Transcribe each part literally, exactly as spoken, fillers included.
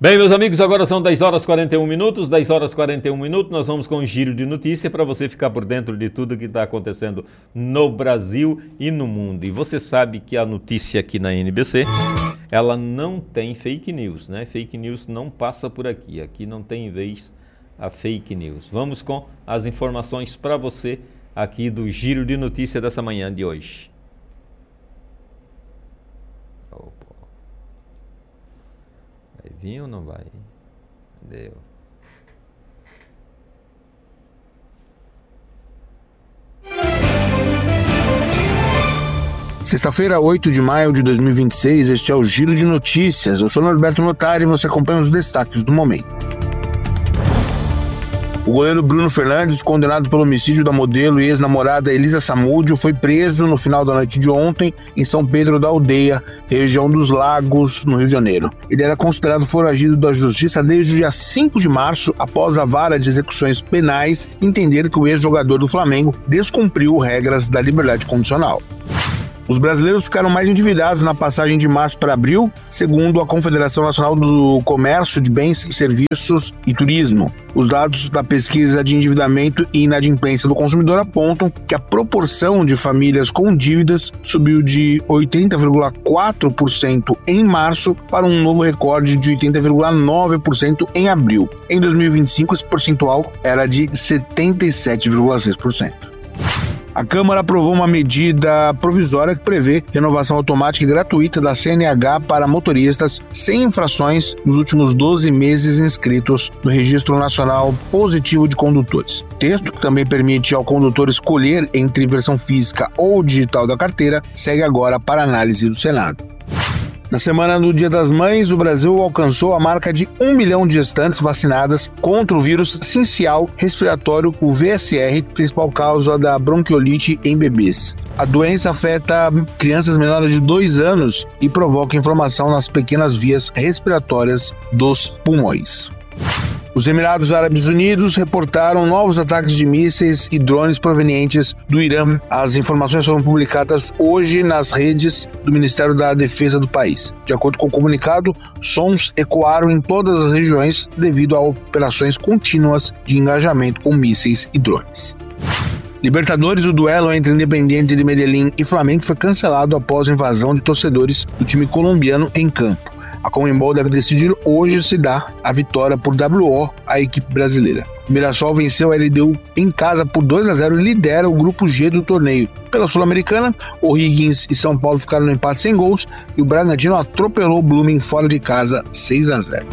Bem, meus amigos, agora são dez horas e quarenta e um minutos, dez horas e quarenta e um minutos, nós vamos com um giro de notícia para você ficar por dentro de tudo que está acontecendo no Brasil e no mundo. E você sabe que a notícia aqui na N B C, ela não tem fake news, né? Fake news não passa por aqui, aqui não tem vez a fake news. Vamos com as informações para você aqui do giro de notícia dessa manhã de hoje. Vai vir ou não vai? Deu. Sexta-feira, oito de maio de dois mil e vinte e seis, este é o Giro de Notícias. Eu sou Norberto Notari e você acompanha os destaques do momento. O goleiro Bruno Fernandes, condenado pelo homicídio da modelo e ex-namorada Elisa Samúdio, foi preso no final da noite de ontem em São Pedro da Aldeia, região dos Lagos, no Rio de Janeiro. Ele era considerado foragido da justiça desde o dia cinco de março, após a vara de execuções penais entender que o ex-jogador do Flamengo descumpriu regras da liberdade condicional. Os brasileiros ficaram mais endividados na passagem de março para abril, segundo a Confederação Nacional do Comércio de Bens, Serviços e Turismo. Os dados da pesquisa de endividamento e inadimplência do consumidor apontam que a proporção de famílias com dívidas subiu de oitenta vírgula quatro por cento em março para um novo recorde de oitenta vírgula nove por cento em abril. Em dois mil e vinte e cinco, esse percentual era de setenta e sete vírgula seis por cento. A Câmara aprovou uma medida provisória que prevê renovação automática e gratuita da C N H para motoristas sem infrações nos últimos doze meses inscritos no Registro Nacional Positivo de Condutores. Texto, que também permite ao condutor escolher entre versão física ou digital da carteira, segue agora para análise do Senado. Na semana do Dia das Mães, o Brasil alcançou a marca de um milhão de gestantes vacinadas contra o vírus sincial respiratório, o V S R, principal causa da bronquiolite em bebês. A doença afeta crianças menores de dois anos e provoca inflamação nas pequenas vias respiratórias dos pulmões. Os Emirados Árabes Unidos reportaram novos ataques de mísseis e drones provenientes do Irã. As informações foram publicadas hoje nas redes do Ministério da Defesa do país. De acordo com o comunicado, sons ecoaram em todas as regiões devido a operações contínuas de engajamento com mísseis e drones. Libertadores, o duelo entre Independiente de Medellín e Flamengo foi cancelado após a invasão de torcedores do time colombiano em campo. A Conmebol deve decidir hoje se dá a vitória por W O à equipe brasileira. O Mirassol venceu a L D U em casa por dois a zero e lidera o grupo G do torneio. Pela Sul-Americana, o Higgins e São Paulo ficaram no empate sem gols e o Bragantino atropelou o Blooming fora de casa seis a zero.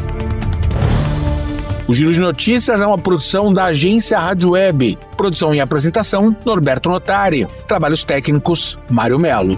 O Giro de Notícias é uma produção da agência Rádio Web. Produção e apresentação, Norberto Notari. Trabalhos técnicos, Mário Melo.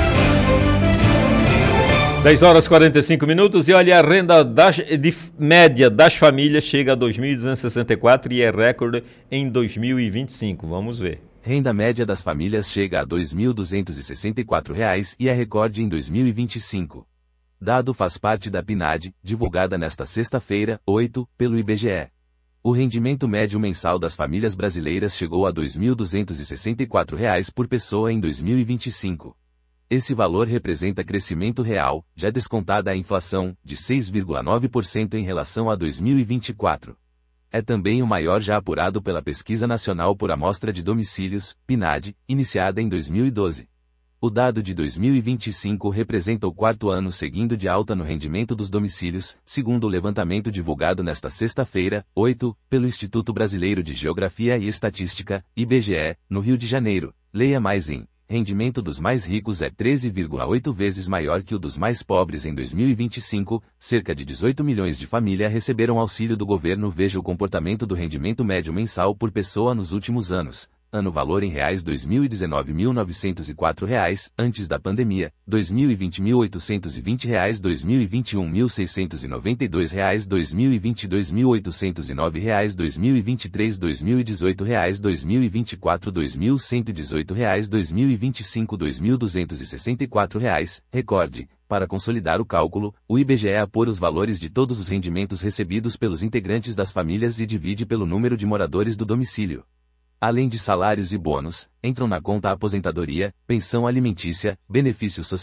dez horas e quarenta e cinco minutos e olha, a renda das, de média das famílias chega a dois mil duzentos e sessenta e quatro e é recorde em dois mil e vinte e cinco. Vamos ver. Renda média das famílias chega a dois mil duzentos e sessenta e quatro reais e é recorde em dois mil e vinte e cinco. Dado faz parte da P N A D, divulgada nesta sexta-feira, oito, pelo I B G E. O rendimento médio mensal das famílias brasileiras chegou a dois mil duzentos e sessenta e quatro reais por pessoa em dois mil e vinte e cinco. Esse valor representa crescimento real, já descontada a inflação, de seis vírgula nove por cento em relação a dois mil e vinte e quatro. É também o maior já apurado pela Pesquisa Nacional por Amostra de Domicílios, P N A D, iniciada em dois mil e doze. O dado de dois mil e vinte e cinco representa o quarto ano seguindo de alta no rendimento dos domicílios, segundo o levantamento divulgado nesta sexta-feira, oito, pelo Instituto Brasileiro de Geografia e Estatística, I B G E, no Rio de Janeiro. Leia mais em: rendimento dos mais ricos é treze vírgula oito vezes maior que o dos mais pobres em dois mil e vinte e cinco, cerca de dezoito milhões de famílias receberam auxílio do governo. Veja o comportamento do rendimento médio mensal por pessoa nos últimos anos. Ano valor em reais dois mil e dezenove mil novecentos e quatro reais, antes da pandemia, dois mil e vinte mil oitocentos e vinte reais, dois mil e vinte e um mil seiscentos e noventa e dois reais, dois mil e vinte e dois mil oitocentos e nove reais, dois mil e vinte e três dois mil e dezoito reais, dois mil e vinte e quatro dois mil cento e dezoito reais, dois mil e vinte e cinco dois mil duzentos e sessenta e quatro reais, recorde. Para consolidar o cálculo, o I B G E apura os valores de todos os rendimentos recebidos pelos integrantes das famílias e divide pelo número de moradores do domicílio. Além de salários e bônus, entram na conta aposentadoria, pensão alimentícia, benefício social,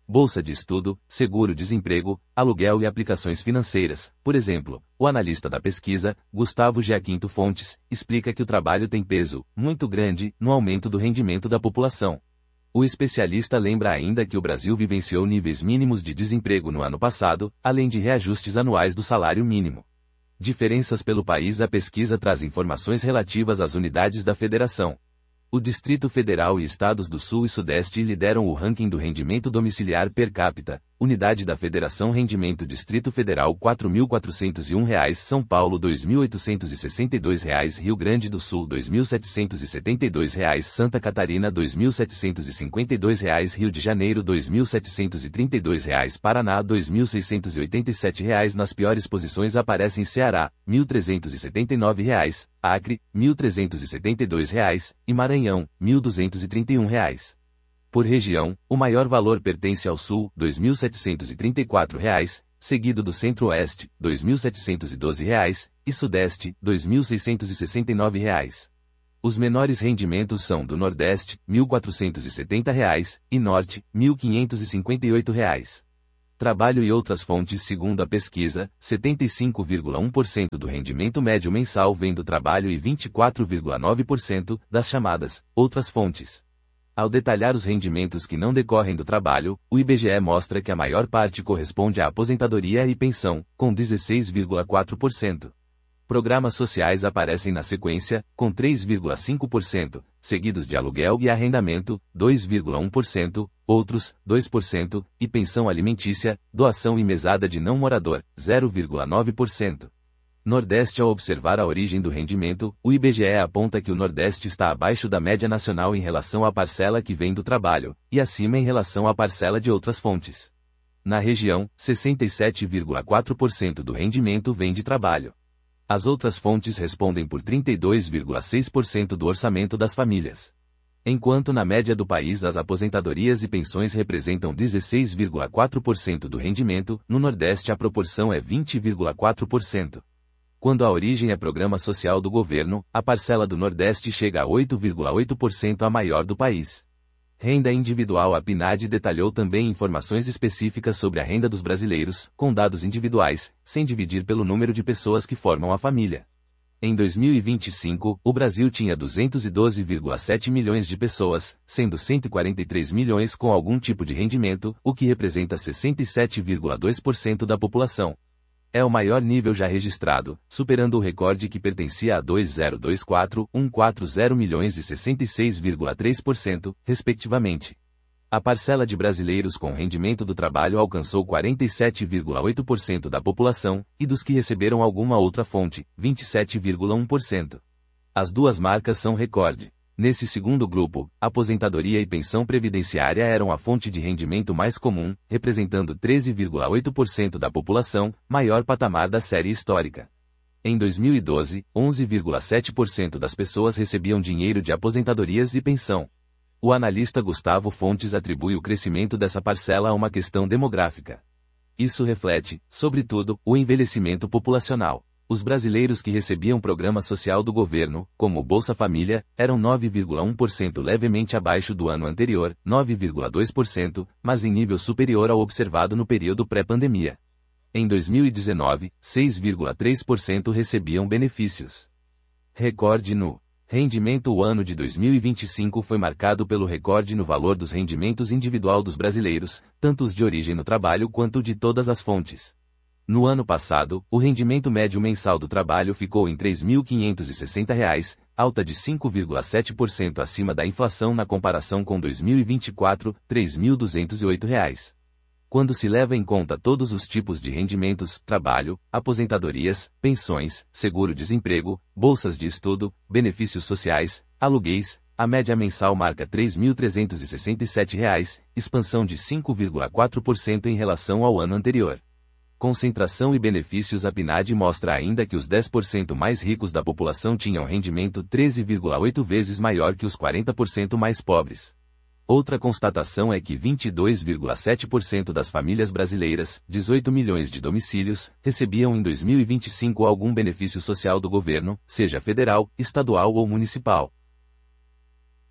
bolsa de estudo, seguro-desemprego, aluguel e aplicações financeiras. Por exemplo, o analista da pesquisa, Gustavo Giaquinto Fontes, explica que o trabalho tem peso muito grande no aumento do rendimento da população. O especialista lembra ainda que o Brasil vivenciou níveis mínimos de desemprego no ano passado, além de reajustes anuais do salário mínimo. Diferenças pelo país. A pesquisa traz informações relativas às unidades da federação. O Distrito Federal e estados do Sul e Sudeste lideram o ranking do rendimento domiciliar per capita. Unidade da Federação: rendimento Distrito Federal quatro mil quatrocentos e um reais, São Paulo dois mil oitocentos e sessenta e dois reais, Rio Grande do Sul dois mil setecentos e setenta e dois reais, Santa Catarina dois mil setecentos e cinquenta e dois reais, Rio de Janeiro dois mil setecentos e trinta e dois reais, Paraná dois mil seiscentos e oitenta e sete reais. Nas piores posições aparecem Ceará, mil trezentos e setenta e nove reais, Acre, mil trezentos e setenta e dois reais, e Maranhão, mil duzentos e trinta e um reais. Por região, o maior valor pertence ao Sul, dois mil setecentos e trinta e quatro reais, seguido do Centro-Oeste, dois mil setecentos e doze reais, e Sudeste, dois mil seiscentos e sessenta e nove reais. Os menores rendimentos são do Nordeste, mil quatrocentos e setenta reais, e Norte, mil quinhentos e cinquenta e oito reais. Trabalho e outras fontes. Segundo a pesquisa, setenta e cinco vírgula um por cento do rendimento médio mensal vem do trabalho e vinte e quatro vírgula nove por cento das chamadas outras fontes. Ao detalhar os rendimentos que não decorrem do trabalho, o I B G E mostra que a maior parte corresponde à aposentadoria e pensão, com dezesseis vírgula quatro por cento. Programas sociais aparecem na sequência, com três vírgula cinco por cento, seguidos de aluguel e arrendamento, dois vírgula um por cento, outros, dois por cento, e pensão alimentícia, doação e mesada de não morador, zero vírgula nove por cento. Nordeste. Ao observar a origem do rendimento, o I B G E aponta que o Nordeste está abaixo da média nacional em relação à parcela que vem do trabalho, e acima em relação à parcela de outras fontes. Na região, sessenta e sete vírgula quatro por cento do rendimento vem de trabalho. As outras fontes respondem por trinta e dois vírgula seis por cento do orçamento das famílias. Enquanto na média do país as aposentadorias e pensões representam dezesseis vírgula quatro por cento do rendimento, no Nordeste a proporção é vinte vírgula quatro por cento. Quando a origem é programa social do governo, a parcela do Nordeste chega a oito vírgula oito por cento, a maior do país. Renda individual. A PNAD detalhou também informações específicas sobre a renda dos brasileiros, com dados individuais, sem dividir pelo número de pessoas que formam a família. Em dois mil e vinte e cinco, o Brasil tinha duzentos e doze vírgula sete milhões de pessoas, sendo cento e quarenta e três milhões com algum tipo de rendimento, o que representa sessenta e sete vírgula dois por cento da população. É o maior nível já registrado, superando o recorde que pertencia a dois mil e vinte e quatro, cento e quarenta milhões e sessenta e seis vírgula três por cento, respectivamente. A parcela de brasileiros com rendimento do trabalho alcançou quarenta e sete vírgula oito por cento da população, e dos que receberam alguma outra fonte, vinte e sete vírgula um por cento. As duas marcas são recorde. Nesse segundo grupo, aposentadoria e pensão previdenciária eram a fonte de rendimento mais comum, representando treze vírgula oito por cento da população, maior patamar da série histórica. Em dois mil e doze, onze vírgula sete por cento das pessoas recebiam dinheiro de aposentadorias e pensão. O analista Gustavo Fontes atribui o crescimento dessa parcela a uma questão demográfica. Isso reflete, sobretudo, o envelhecimento populacional. Os brasileiros que recebiam programa social do governo, como o Bolsa Família, eram nove vírgula um por cento, levemente abaixo do ano anterior, nove vírgula dois por cento, mas em nível superior ao observado no período pré-pandemia. Em dois mil e dezenove, seis vírgula três por cento recebiam benefícios. Recorde no rendimento. O ano de dois mil e vinte e cinco foi marcado pelo recorde no valor dos rendimentos individual dos brasileiros, tanto os de origem no trabalho quanto de todas as fontes. No ano passado, o rendimento médio mensal do trabalho ficou em três mil quinhentos e sessenta reais, alta de cinco vírgula sete por cento acima da inflação na comparação com dois mil e vinte e quatro, três mil duzentos e oito reais. Quando se leva em conta todos os tipos de rendimentos, trabalho, aposentadorias, pensões, seguro-desemprego, bolsas de estudo, benefícios sociais, aluguéis, a média mensal marca três mil trezentos e sessenta e sete reais, expansão de cinco vírgula quatro por cento em relação ao ano anterior. Concentração e benefícios. A PNAD mostra ainda que os dez por cento mais ricos da população tinham rendimento treze vírgula oito vezes maior que os quarenta por cento mais pobres. Outra constatação é que vinte e dois vírgula sete por cento das famílias brasileiras, dezoito milhões de domicílios, recebiam em dois mil e vinte e cinco algum benefício social do governo, seja federal, estadual ou municipal.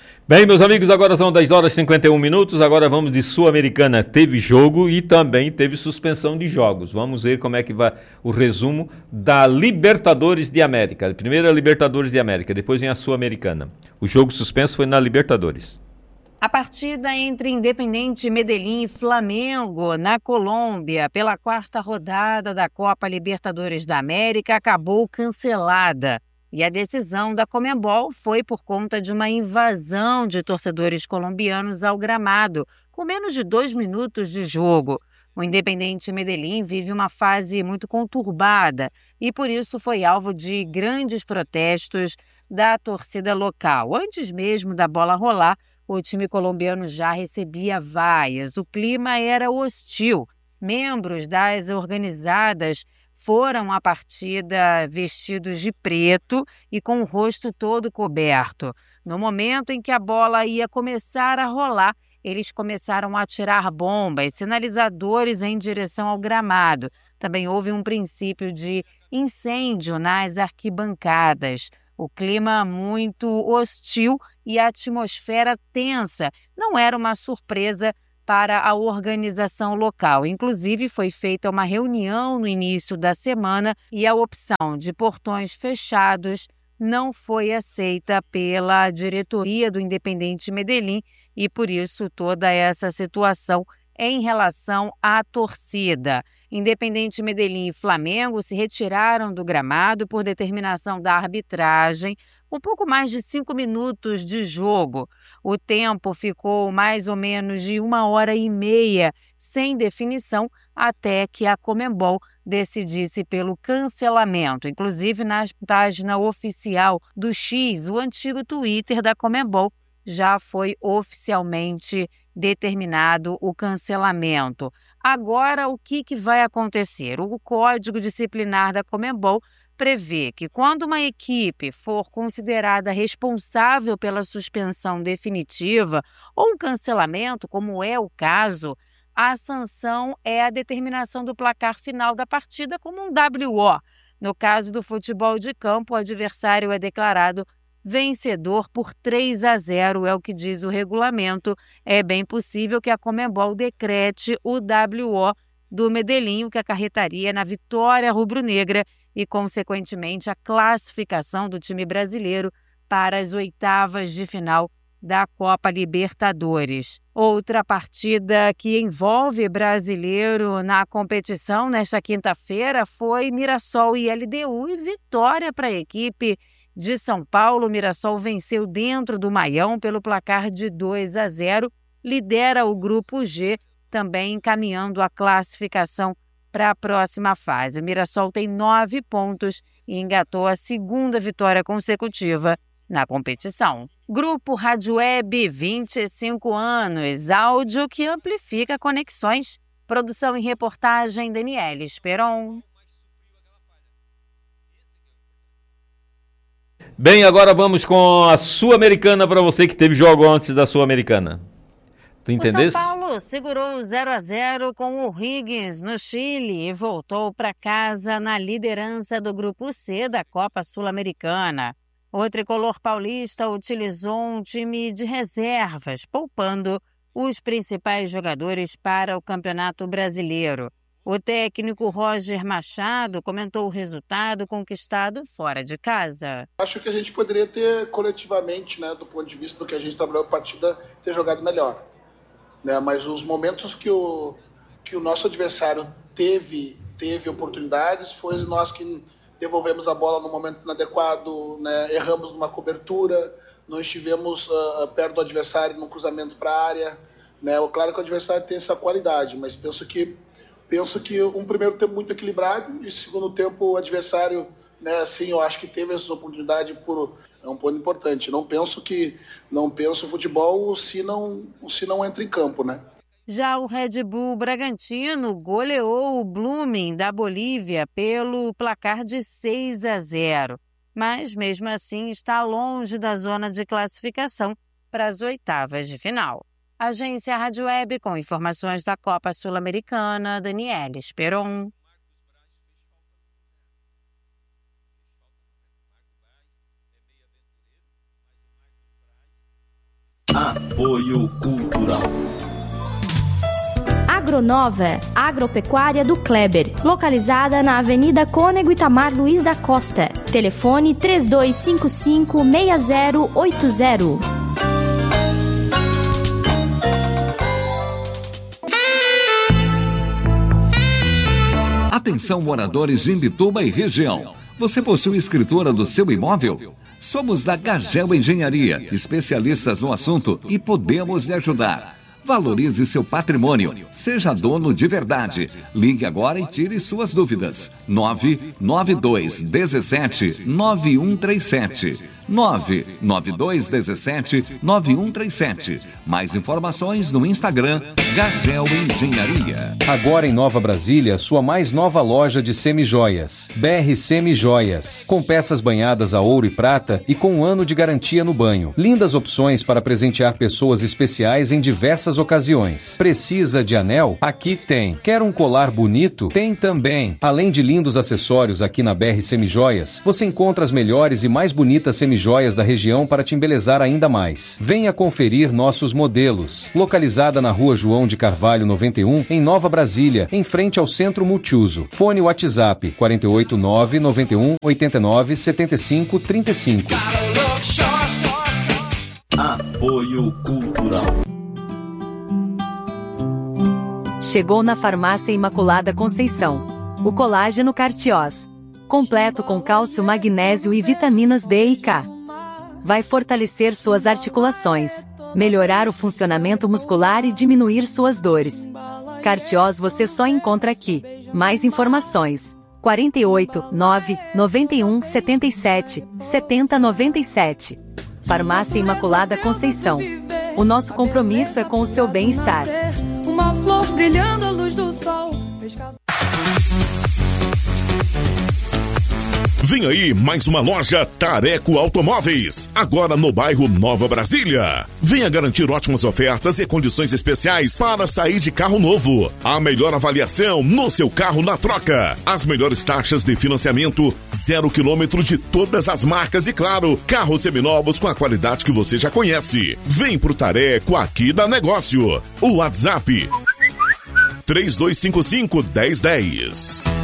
Bem, meus amigos, agora são dez horas e cinquenta e um minutos, agora vamos de Sul-Americana. Teve jogo e também teve suspensão de jogos. Vamos ver como é que vai o resumo da Libertadores de América. Primeiro a Libertadores de América, depois vem a Sul-Americana. O jogo suspenso foi na Libertadores. A partida entre Independiente Medellín e Flamengo, na Colômbia, pela quarta rodada da Copa Libertadores da América, acabou cancelada. E a decisão da Conmebol foi por conta de uma invasão de torcedores colombianos ao gramado, com menos de dois minutos de jogo. O Independiente Medellín vive uma fase muito conturbada e, por isso, foi alvo de grandes protestos da torcida local. Antes mesmo da bola rolar, o time colombiano já recebia vaias. O clima era hostil. Membros das organizadas foram à partida vestidos de preto e com o rosto todo coberto. No momento em que a bola ia começar a rolar, eles começaram a atirar bombas, sinalizadores em direção ao gramado. Também houve um princípio de incêndio nas arquibancadas. O clima muito hostil e a atmosfera tensa. Não era uma surpresa para a organização local. Inclusive, foi feita uma reunião no início da semana e a opção de portões fechados não foi aceita pela diretoria do Independiente Medellín e, por isso, toda essa situação em relação à torcida. Independiente Medellín e Flamengo se retiraram do gramado por determinação da arbitragem, um pouco mais de cinco minutos de jogo. O tempo ficou mais ou menos de uma hora e meia sem definição até que a Conmebol decidisse pelo cancelamento. Inclusive, na página oficial do X, o antigo Twitter da Conmebol, já foi oficialmente determinado o cancelamento. Agora, o que, que vai acontecer? O Código Disciplinar da Conmebol prevê que quando uma equipe for considerada responsável pela suspensão definitiva ou um cancelamento, como é o caso, a sanção é a determinação do placar final da partida como um W O. No caso do futebol de campo, o adversário é declarado vencedor por três a zero, é o que diz o regulamento. É bem possível que a Conmebol decrete o W O do Medellín, o que acarretaria na vitória rubro-negra e, consequentemente, a classificação do time brasileiro para as oitavas de final da Copa Libertadores. Outra partida que envolve brasileiro na competição nesta quinta-feira foi Mirassol e L D U e vitória para a equipe de São Paulo. O Mirassol venceu dentro do Maião pelo placar de dois a zero, lidera o grupo G, também encaminhando a classificação para a próxima fase. O Mirassol tem nove pontos e engatou a segunda vitória consecutiva na competição. Grupo Rádio Web, vinte e cinco anos, áudio que amplifica conexões. Produção e reportagem, Daniela Esperon. Bem, agora vamos com a Sul-Americana para você que teve jogo antes da Sul-Americana. Tu entendesse? O São Paulo segurou zero a zero com o Higgins no Chile e voltou para casa na liderança do Grupo C da Copa Sul-Americana. O tricolor paulista utilizou um time de reservas, poupando os principais jogadores para o Campeonato Brasileiro. O técnico Roger Machado comentou o resultado conquistado fora de casa. Acho que a gente poderia ter coletivamente, né, do ponto de vista do que a gente trabalhou a partida, ter jogado melhor. Né? Mas os momentos que o, que o nosso adversário teve, teve oportunidades, foi nós que devolvemos a bola no momento inadequado, né? Erramos numa cobertura, não estivemos uh, perto do adversário num cruzamento para a área. Né? Claro que o adversário tem essa qualidade, mas penso que Penso que um primeiro tempo muito equilibrado e segundo tempo o adversário, né, assim, eu acho que teve essa oportunidade por é um ponto importante. Não penso que não penso futebol se não se não entra em campo, né? Já o Red Bull Bragantino goleou o Blooming da Bolívia pelo placar de seis a zero, mas mesmo assim está longe da zona de classificação para as oitavas de final. Agência Rádio Web com informações da Copa Sul-Americana, Daniela Esperon. Apoio Cultural. Agronova, agropecuária do Kleber, localizada na Avenida Cônego Itamar Luiz da Costa. Telefone três dois cinco cinco, seis zero oito zero. Atenção, moradores de Imbituba e região. Você possui escritura do seu imóvel? Somos da Gagel Engenharia, especialistas no assunto e podemos lhe ajudar. Valorize seu patrimônio. Seja dono de verdade. Ligue agora e tire suas dúvidas. nove nove dois um sete nove um três sete. nove nove dois um sete nove um três sete. Mais informações no Instagram Gagel Engenharia. Agora em Nova Brasília, sua mais nova loja de semijoias. B R Semijoias. Com peças banhadas a ouro e prata e com um ano de garantia no banho. Lindas opções para presentear pessoas especiais em diversas ocasiões. Precisa de anel? Aqui tem. Quer um colar bonito? Tem também. Além de lindos acessórios aqui na B R Semijoias, você encontra as melhores e mais bonitas semijoias da região para te embelezar ainda mais. Venha conferir nossos modelos. Localizada na Rua João de Carvalho noventa e um, em Nova Brasília, em frente ao Centro Multiuso. Fone WhatsApp quatro oito nove, nove um, oito nove, sete cinco três cinco. Apoio Cultural. Chegou na Farmácia Imaculada Conceição. O colágeno Cartiós. Completo com cálcio, magnésio e vitaminas D e K. Vai fortalecer suas articulações, melhorar o funcionamento muscular e diminuir suas dores. Cartiós você só encontra aqui. Mais informações. quatro oito nove, nove um, sete sete, sete zero nove sete. Farmácia Imaculada Conceição. O nosso compromisso é com o seu bem-estar. Uma flor brilhando à luz do sol. Vem aí mais uma loja Tareco Automóveis, agora no bairro Nova Brasília. Venha garantir ótimas ofertas e condições especiais para sair de carro novo. A melhor avaliação no seu carro na troca. As melhores taxas de financiamento, zero quilômetro de todas as marcas e, claro, carros seminovos com a qualidade que você já conhece. Vem pro Tareco aqui da negócio. O WhatsApp três dois cinco cinco, um zero um zero.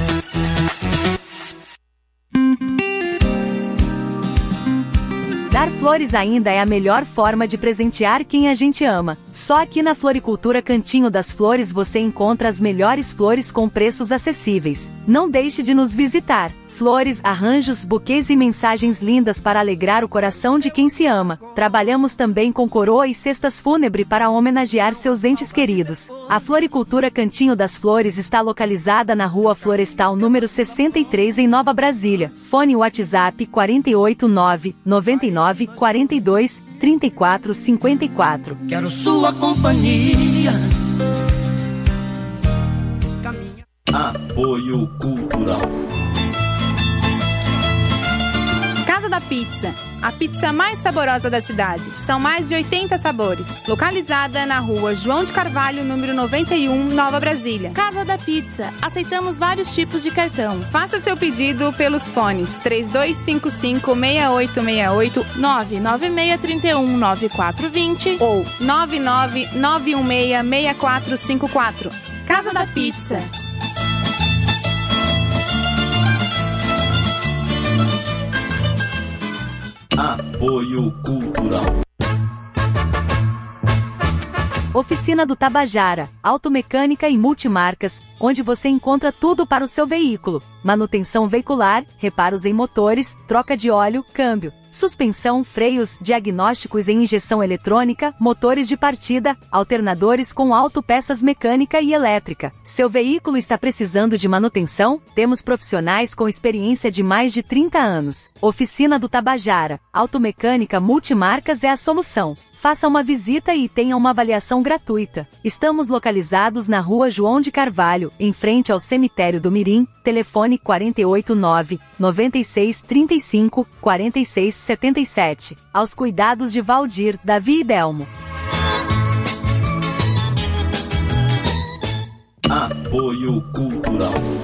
Dar flores ainda é a melhor forma de presentear quem a gente ama. Só aqui na Floricultura Cantinho das Flores você encontra as melhores flores com preços acessíveis. Não deixe de nos visitar. Flores, arranjos, buquês e mensagens lindas para alegrar o coração de quem se ama. Trabalhamos também com coroa e cestas fúnebres para homenagear seus entes queridos. A Floricultura Cantinho das Flores está localizada na Rua Florestal número sessenta e três em Nova Brasília. Fone WhatsApp quatro oito nove, nove nove, quatro dois, três quatro cinco quatro. Quero sua companhia. Apoio Cultural. Casa da Pizza, a pizza mais saborosa da cidade. São mais de oitenta sabores. Localizada na Rua João de Carvalho, número noventa e um, Nova Brasília. Casa da Pizza, aceitamos vários tipos de cartão. Faça seu pedido pelos fones três dois cinco cinco, seis oito seis oito, nove nove seis três um, nove quatro dois zero ou nove nove nove um seis, seis quatro cinco quatro. Casa da Pizza. Apoio Cultural. Oficina do Tabajara, automecânica e multimarcas, onde você encontra tudo para o seu veículo. Manutenção veicular, reparos em motores, troca de óleo, câmbio, suspensão, freios, diagnósticos em injeção eletrônica, motores de partida, alternadores com autopeças mecânica e elétrica. Seu veículo está precisando de manutenção? Temos profissionais com experiência de mais de trinta anos. Oficina do Tabajara, automecânica multimarcas é a solução. Faça uma visita e tenha uma avaliação gratuita. Estamos localizados na Rua João de Carvalho, em frente ao Cemitério do Mirim. Telefone quatro oito nove, nove seis três cinco, quatro seis sete sete. Aos cuidados de Valdir, Davi e Delmo. Apoio Cultural.